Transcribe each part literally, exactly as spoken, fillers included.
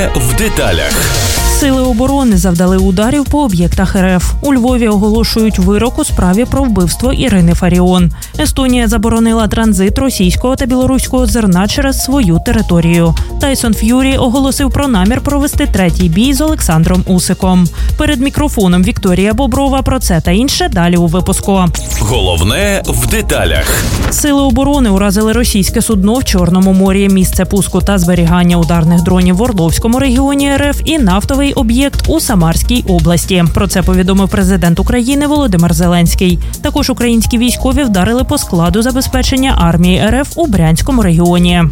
в деталях. Сили оборони завдали ударів по об'єктах РФ. У Львові оголошують вирок у справі про вбивство Ірини Фаріон. Естонія заборонила транзит російського та білоруського зерна через свою територію. Тайсон Ф'юрі оголосив про намір провести третій бій з Олександром Усиком. Перед мікрофоном Вікторія Боброва про це та інше далі у випуску. Головне в деталях. Сили оборони уразили російське судно в Чорному морі, місце пуску та зберігання ударних дронів в Орловському регіоні РФ і нафтовий об'єкт у Самарській області. Про це повідомив президент України Володимир Зеленський. Також українські військові вдарили по складу забезпечення армії РФ у Брянському регіоні.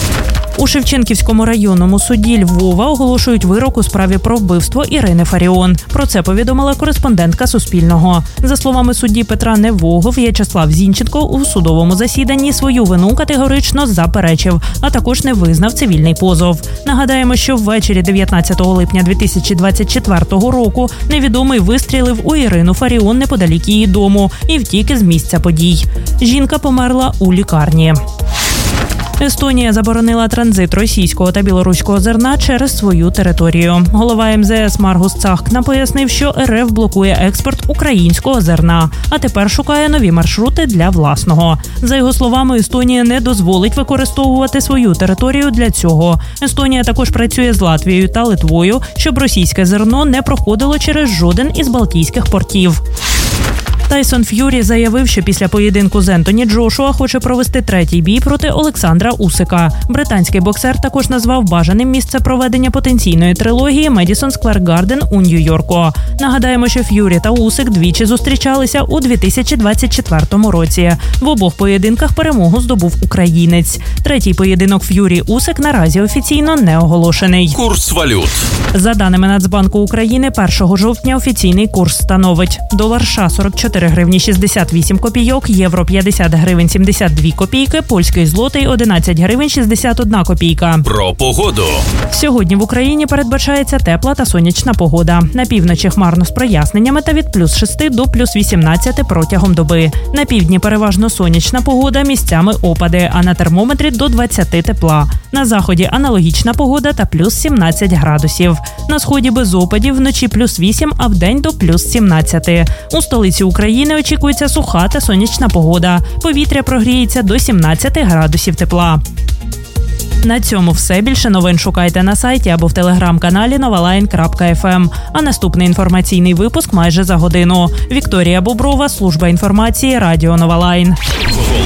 У Шевченківському районному суді Львова оголошують вирок у справі про вбивство Ірини Фаріон. Про це повідомила кореспондентка Суспільного. За словами судді Петра Невого, В'ячеслав Зінченко у судовому засіданні свою вину категорично заперечив, а також не визнав цивільний позов. Нагадаємо, що ввечері дев'ятнадцятого липня дві тисячі двадцять четвертого року невідомий вистрілив у Ірину Фаріон неподалік її дому і втік із місця подій. Жінка померла у лікарні. Естонія заборонила транзит російського та білоруського зерна через свою територію. Голова ем зе ес Маргус Цахкна пояснив, що РФ блокує експорт українського зерна, а тепер шукає нові маршрути для власного. За його словами, Естонія не дозволить використовувати свою територію для цього. Естонія також працює з Латвією та Литвою, щоб російське зерно не проходило через жоден із балтійських портів. Тайсон Ф'юрі заявив, що після поєдинку з Ентоні Джошуа хоче провести третій бій проти Олександра Усика. Британський боксер також назвав бажаним місце проведення потенційної трилогії Медісон Сквер Гарден у Нью-Йорку. Нагадаємо, що Ф'юрі та Усик двічі зустрічалися у дві тисячі двадцять четвертому році. В обох поєдинках перемогу здобув українець. Третій поєдинок Ф'юрі-Усик наразі офіційно не оголошений. Курс валют. За даними Нацбанку України, першого жовтня офіційний курс становить долар США сорок чотири гривні шістдесят вісім копійок, євро п'ятдесят гривень сімдесят дві копійки, польський злотий одинадцять гривень шістдесят одна копійка. Про погоду. Сьогодні в Україні передбачається тепла та сонячна погода. На півночі хмарно з проясненнями та від плюс шести до плюс вісімнадцяти протягом доби. На півдні переважно сонячна погода, місцями опади, а на термометрі до двадцяти тепла. На заході аналогічна погода та плюс сімнадцять градусів. На сході без опадів, вночі плюс вісім, а вдень до плюс сімнадцяти. У столиці України очікується суха та сонячна погода. Повітря прогріється до сімнадцяти градусів тепла. На цьому все. Більше новин шукайте на сайті або в телеграм-каналі новалайн крапка еф ем. А наступний інформаційний випуск майже за годину. Вікторія Боброва, служба інформації, радіо Новалайн.